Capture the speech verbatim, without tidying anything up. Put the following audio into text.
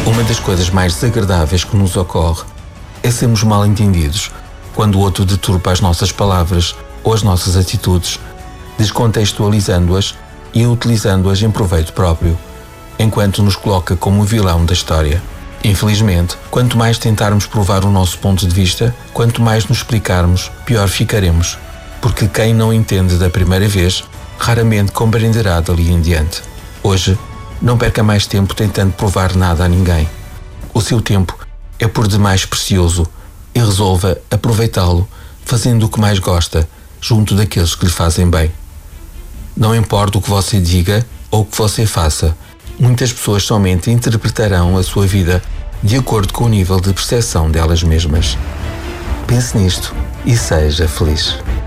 Uma das coisas mais desagradáveis que nos ocorre é sermos mal entendidos quando o outro deturpa as nossas palavras ou as nossas atitudes, descontextualizando-as e utilizando-as em proveito próprio, enquanto nos coloca como o vilão da história. Infelizmente, quanto mais tentarmos provar o nosso ponto de vista, quanto mais nos explicarmos, pior ficaremos, porque quem não entende da primeira vez, raramente compreenderá dali em diante. Hoje, não perca mais tempo tentando provar nada a ninguém. O seu tempo é por demais precioso e resolva aproveitá-lo fazendo o que mais gosta, junto daqueles que lhe fazem bem. Não importa o que você diga ou o que você faça, muitas pessoas somente interpretarão a sua vida de acordo com o nível de percepção delas mesmas. Pense nisto e seja feliz.